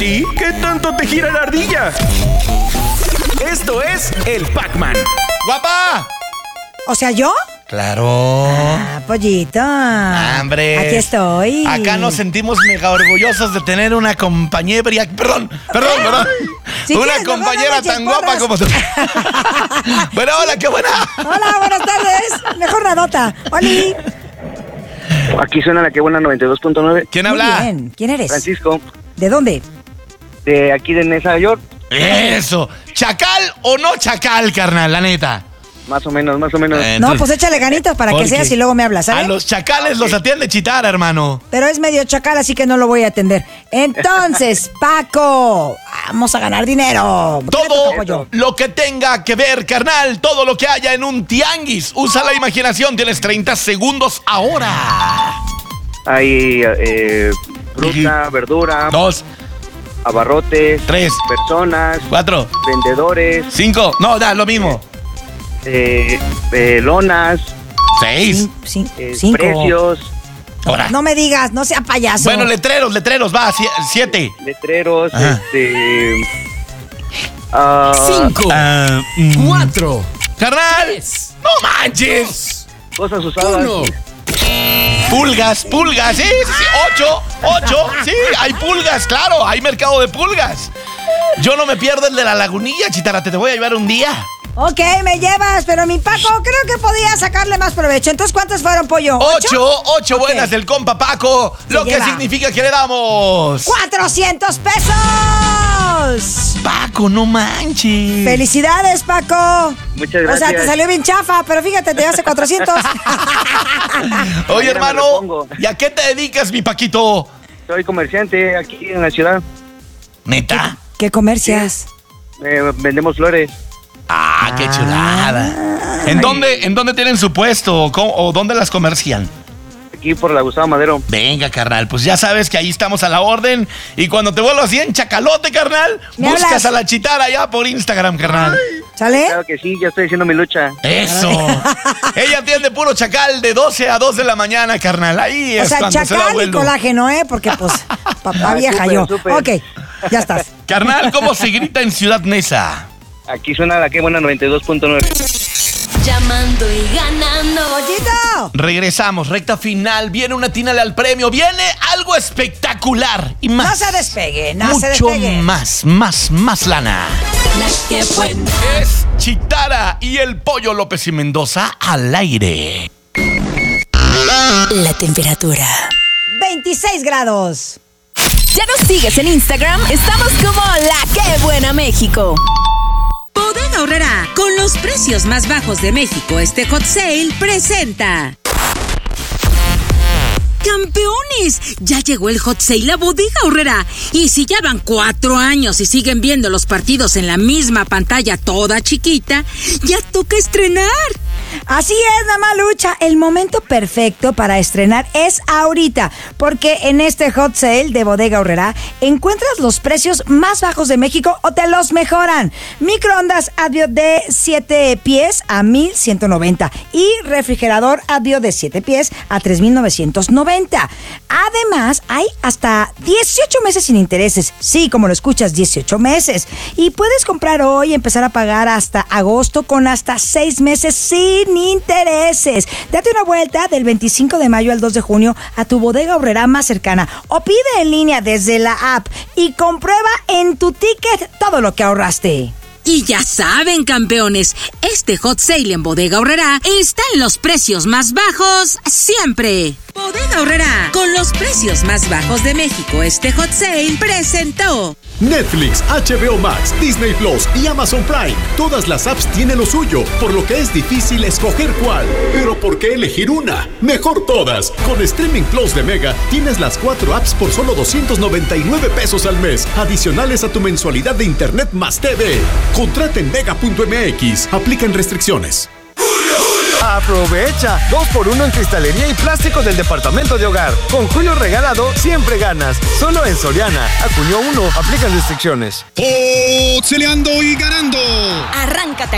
ti? ¿Qué tanto te gira la ardilla? Esto es el Pac-Man. ¡Guapa! O sea, ¿yo? ¡Claro! Ah, pollito. ¡Hombre! Aquí estoy. Acá nos sentimos mega orgullosos de tener una compañera... Perdón. Si Una quieres, compañera mejor no tan me eches guapa como tú. Bueno, hola, qué buena. Hola, buenas tardes. Mejor Radota. Oli. Aquí suena la que buena 92.9. ¿Quién Muy habla? bien. ¿Quién eres? Francisco, ¿De dónde? de aquí de Nueva York. Eso. ¿Chacal o no chacal, carnal? La neta. Más o menos. No, Entonces, pues échale ganitas para que porque seas y luego me hablas, a ¿sabes? los chacales los atiende Chitara, hermano. Pero es medio chacal, así que no lo voy a atender. Entonces, Paco, vamos a ganar dinero. ¿Qué le toca, Todo pollo? lo que tenga que ver, carnal, todo lo que haya en un tianguis. Usa la imaginación, tienes 30 segundos ahora. Hay fruta, verdura, 2, abarrotes, 3, personas, 4, vendedores, 5, no, da lo mismo. lonas, 6, Cinco. precios, ahora. No me digas, no sea payaso. Bueno, letreros, va, 7. letreros, Ajá. 5, 4, Carnal, 3, no manches. cosas usadas. 1. Pulgas, sí, 8, sí, hay pulgas, claro, hay mercado de pulgas. Yo no me pierdo el de la lagunilla, Chitara, te voy a llevar un día. Ok, me llevas, pero mi Paco creo que podía sacarle más provecho. Entonces, ¿cuántos fueron, pollo? 8 Ok. buenas del compa Paco, Se lo que lleva. significa que le damos 400 pesos. Paco, no manches. Felicidades, Paco. Muchas O sea, te gracias. salió bien chafa, pero fíjate, te llevaste 400. Oye, Mañana me hermano, repongo. ¿y a qué te dedicas, mi Paquito? Soy comerciante aquí en la ciudad. ¿Neta? ¿Qué comercias? Vendemos flores. Ah, qué chulada. ¿En dónde tienen su puesto o dónde las comercian? Aquí por la Gustavo Madero. Venga, carnal, pues ya sabes que ahí estamos a la orden. Y cuando te vuelvo así en chacalote, carnal, ¿Me buscas hablas? a la Chitara ya por Instagram, carnal. ¿Sale? Claro que sí, ya estoy haciendo mi lucha. Eso. Ella atiende puro chacal de 12 a 2 de la mañana, carnal. Ahí O es sea, cuando se da chacal y vuelo. colágeno, ¿eh? Porque, pues, papá vieja súper, yo. súper. Ok, ya estás. Carnal, ¿cómo se grita en Ciudad Neza? Aquí suena la que buena 92.9. Llamando y ganando. ¡Pollito! Regresamos, recta final. Viene una tínale al premio. Viene algo espectacular. Y más. No se despegue, no se Mucho despegue. más lana. La que buena. Es Chitara y el Pollo López y Mendoza al aire. La temperatura. 26 grados. ¿Ya nos sigues en Instagram? Estamos como La Que Buena México. Bodega Aurrerá, con los precios más bajos de México, este hot sale presenta. ¡Campeones! Ya llegó el hot sale a Bodega Aurrerá. Y si ya van 4 años y siguen viendo los partidos en la misma pantalla toda chiquita, ya toca estrenar. Así es, Mamalucha. El momento perfecto para estrenar es ahorita, porque en este hot sale de Bodega Aurrerá encuentras los precios más bajos de México o te los mejoran. Microondas Advio de 7 pies a 1,190 y refrigerador Advio de 7 pies a 3,990. Además, hay hasta 18 meses sin intereses. Sí, como lo escuchas, 18 meses. Y puedes comprar hoy y empezar a pagar hasta agosto con hasta 6 meses sin intereses. Date una vuelta del 25 de mayo al 2 de junio a tu Bodega Aurrerá más cercana o pide en línea desde la app y comprueba en tu ticket todo lo que ahorraste. Y ya saben, campeones, este hot sale en Bodega Aurrerá está en los precios más bajos siempre. Bodega Aurrerá, con los precios más bajos de México, este hot sale presentó. Netflix, HBO Max, Disney Plus y Amazon Prime. Todas las apps tienen lo suyo, por lo que es difícil escoger cuál. Pero ¿por qué elegir una? Mejor todas. Con Streaming Plus de Mega tienes las 4 apps por solo 299 pesos al mes, adicionales a tu mensualidad de Internet más TV. Contrata en Mega.mx. Aplican restricciones. Aprovecha 2x1 en cristalería y plástico del departamento de hogar. Con Julio regalado siempre ganas. Solo en Soriana. A junio 1 aplican restricciones. ¡Celeando y ganando! Arráncate